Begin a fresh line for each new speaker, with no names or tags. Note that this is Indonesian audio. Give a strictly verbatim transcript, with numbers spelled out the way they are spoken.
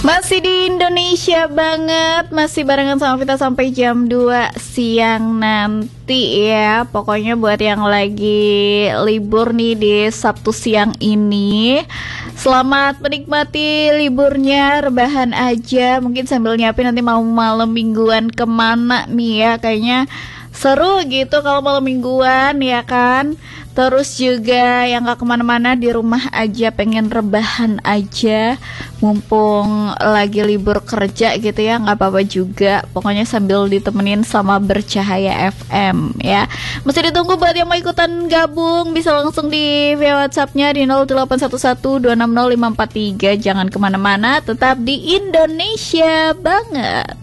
Masih di Indonesia banget, masih barengan sama kita sampai jam dua siang nanti ya. Pokoknya buat yang lagi libur nih di Sabtu siang ini, selamat menikmati liburnya, rebahan aja. Mungkin sambil nyiapin nanti mau malam mingguan kemana nih ya. Kayaknya seru gitu kalau malam mingguan ya kan. Terus juga yang gak kemana-mana, di rumah aja, pengen rebahan aja, mumpung lagi libur kerja gitu ya, gak apa-apa juga. Pokoknya sambil ditemenin sama Bercahaya F M ya. Masih ditunggu buat yang mau ikutan gabung, bisa langsung di via WhatsAppnya di nol delapan satu satu dua enam nol lima empat tiga. Jangan kemana-mana, tetap di Indonesia banget.